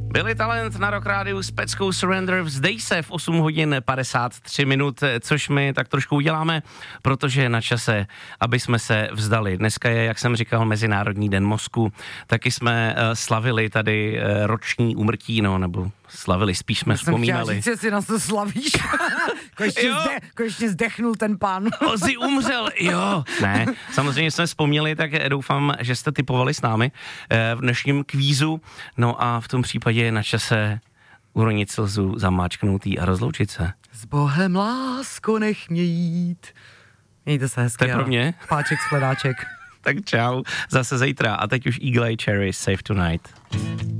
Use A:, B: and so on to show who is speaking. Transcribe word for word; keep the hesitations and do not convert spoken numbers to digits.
A: Billy Talent na Rock Rádiu s peckou Surrender. Vzdej se v osm hodin padesát tři minut, což my tak trošku uděláme, protože je na čase, aby jsme se vzdali. Dneska je, jak jsem říkal, Mezinárodní den mozku. Taky jsme uh, slavili tady uh, roční úmrtí, no, nebo slavili, spíš jsme vzpomínali.
B: Jsem chtěla říct, jestli nás to slavíš. konečně, zde, konečně zdechnul ten pán.
A: Ozzy umřel, jo. Ne, samozřejmě jsme vzpomněli, tak doufám, že jste typovali s námi uh, v dnešním kvízu. No a v tom případě je na čase uronit slzu, zamáčknoutý a rozloučit se.
B: S Bohem, lásko, nech mě jít. Mějte se hezky.
A: To je pro mě.
B: Páček, shledáček.
A: Tak čau, zase zítra. A teď už Eagle Eye Cherry, Save Tonight.